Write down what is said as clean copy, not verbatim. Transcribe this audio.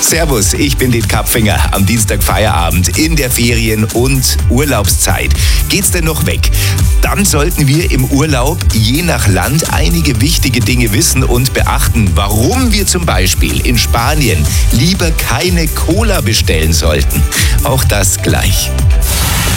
Servus, ich bin Dit Kapfinger. Am Dienstag Feierabend in der Ferien- und Urlaubszeit. Geht's denn noch weg? Dann sollten wir im Urlaub je nach Land einige wichtige Dinge wissen und beachten, warum wir zum Beispiel in Spanien lieber keine Cola bestellen sollten. Auch das gleich.